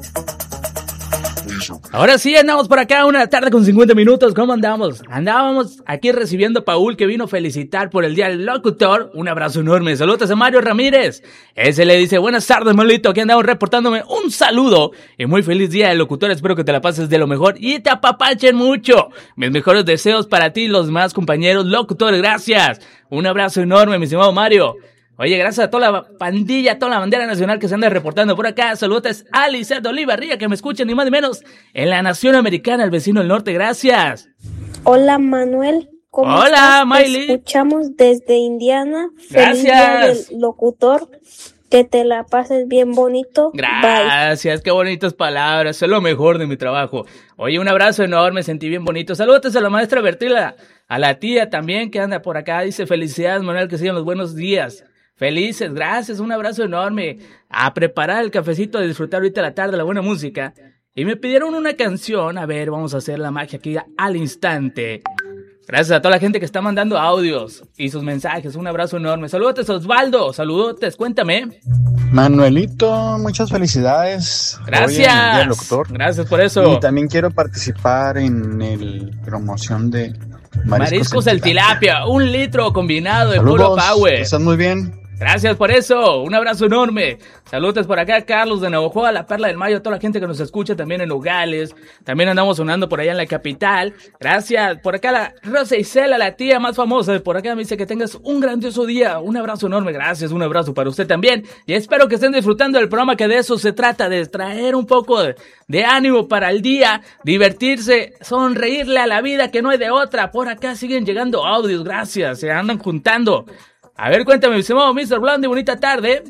Ahora sí, andamos por acá, 1:50 ¿Cómo andamos? Andábamos aquí recibiendo a Paul, que vino a felicitar por el Día del Locutor. Un abrazo enorme. Saludos a Mario Ramírez. Ese le dice: buenas tardes, Molito. Aquí andamos reportándome un saludo. Y muy feliz Día del Locutor. Espero que te la pases de lo mejor y te apapachen mucho. Mis mejores deseos para ti y los demás compañeros locutores. Gracias. Un abrazo enorme, mi estimado Mario. Oye, gracias a toda la pandilla, a toda la bandera nacional que se anda reportando por acá. Saludos a Lizeth Olivarría, que me escucha ni más ni menos en la nación americana, el vecino del norte. Gracias. Hola, Manuel. ¿Cómo estás? Hola, Miley. Te escuchamos desde Indiana. Gracias. Feliz Día del Locutor. Que te la pases bien bonito. Gracias, Bye. Qué bonitas palabras. Es lo mejor de mi trabajo. Oye, un abrazo enorme, sentí bien bonito. Saludos a la maestra Bertila, a la tía también que anda por acá. Dice: felicidades, Manuel, que sigan los buenos días. Felices, gracias, un abrazo enorme. A preparar el cafecito, a disfrutar ahorita la tarde, la buena música. Y me pidieron una canción. A ver, vamos a hacer la magia aquí al instante. Gracias a toda la gente que está mandando audios y sus mensajes. Un abrazo enorme. Saludotes, Osvaldo. Saludotes, cuéntame. Manuelito, muchas felicidades. Gracias. Hoy en el Día del Locutor. Gracias por eso. Y también quiero participar en el promoción de Mariscos el tilapia. 1 litro combinado de Saludos, puro power. Están muy bien. Gracias por eso, un abrazo enorme. Saludos por acá, Carlos de Navojoa, la Perla del Mayo, a toda la gente que nos escucha también en Nogales. También andamos sonando por allá en la capital. Gracias, por acá la Rosa Isela, la tía más famosa. Por acá me dice que tengas un grandioso día. Un abrazo enorme, gracias, un abrazo para usted también. Y espero que estén disfrutando del programa, que de eso se trata, de traer un poco de ánimo para el día, divertirse, sonreírle a la vida, que no hay de otra. Por acá siguen llegando audios, gracias, se andan juntando. A ver, cuéntame, mi estimado Mr. Blondie, bonita tarde.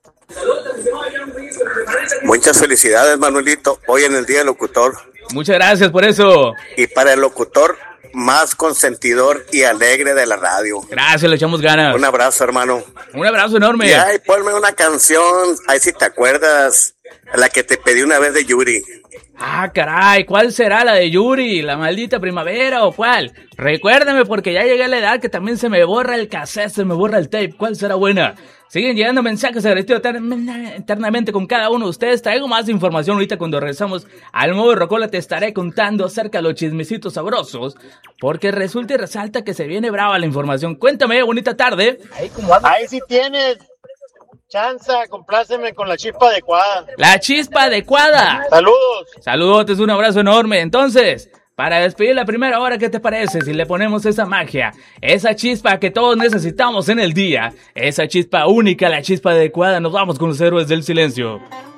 Muchas felicidades, Manuelito, hoy en el Día del Locutor. Muchas gracias por eso. Y para el locutor más consentidor y alegre de la radio. Gracias, le echamos ganas. Un abrazo, hermano. Un abrazo enorme. Y ay, ponme una canción, ahí si te acuerdas, la que te pedí una vez de Yuri. Ah, caray, ¿cuál será la de Yuri? ¿La maldita primavera o cuál? Recuérdame, porque ya llegué a la edad que también se me borra el cassette, se me borra el tape. ¿Cuál será buena? Siguen llegando mensajes agradecidos eternamente con cada uno de ustedes. Traigo más información ahorita cuando regresamos al modo Rocola. Te estaré contando acerca de los chismecitos sabrosos, porque resulta y resalta que se viene brava la información. Cuéntame, bonita tarde. Ahí sí tienes chanza, compláceme con la chispa adecuada. La chispa adecuada. Saludos. Saludos, un abrazo enorme. Entonces, para despedir la primera hora, ¿qué te parece si le ponemos esa magia? Esa chispa que todos necesitamos en el día. Esa chispa única, la chispa adecuada. Nos vamos con los héroes del silencio.